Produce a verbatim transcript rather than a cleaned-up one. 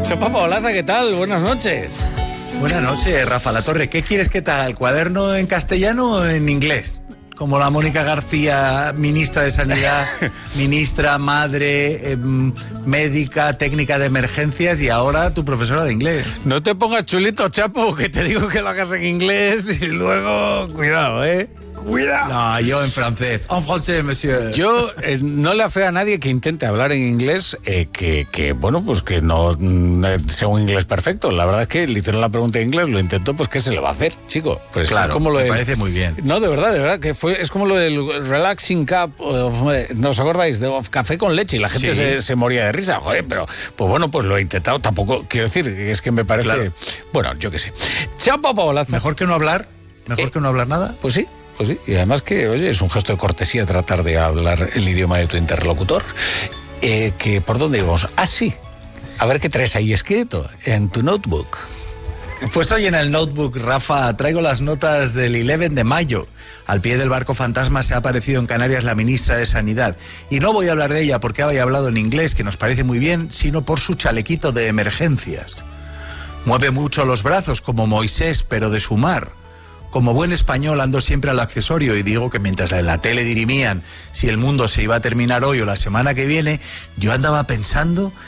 Chapa Paolaza, ¿qué tal? Buenas noches. Buenas noches, Rafa La Torre. ¿Qué quieres que te haga? ¿El cuaderno en castellano o en inglés? Como la Mónica García, ministra de Sanidad, ministra, madre, eh, médica, técnica de emergencias y ahora tu profesora de inglés. No te pongas chulito, Chapo, que te digo que lo hagas en inglés y luego... Cuidado, ¿eh? ¡Cuidado! No, yo en francés. En francés, monsieur. Yo eh, no le afeo a nadie que intente hablar en inglés, eh, que, que, bueno, pues que no mm, sea un inglés perfecto. La verdad es que le hicieron la pregunta en inglés, lo intentó, pues ¿qué se le va a hacer, chico? Pues claro, es como lo me del, parece muy bien. No, de verdad, de verdad, que fue es como lo del relaxing cup, of, ¿no os acordáis? De of, café con leche y la gente sí. se, se moría de risa. Joder, pero, pues bueno, pues lo he intentado. Tampoco, quiero decir, es que me parece... Claro. Bueno, yo qué sé. Chapa Paolaza. Mejor que no hablar, mejor eh, que no hablar nada. Pues sí. Pues sí, y además que, oye, es un gesto de cortesía tratar de hablar el idioma de tu interlocutor. Eh, que ¿por dónde íbamos? Ah, sí. A ver qué traes ahí escrito en tu notebook. Pues hoy en el notebook, Rafa, traigo las notas del once de mayo. Al pie del barco fantasma se ha aparecido en Canarias la ministra de Sanidad. Y no voy a hablar de ella porque había hablado en inglés, que nos parece muy bien, sino por su chalequito de emergencias. Mueve mucho los brazos como Moisés, pero de su mar. Como buen español ando siempre al accesorio y digo que mientras en la tele dirimían si el mundo se iba a terminar hoy o la semana que viene, yo andaba pensando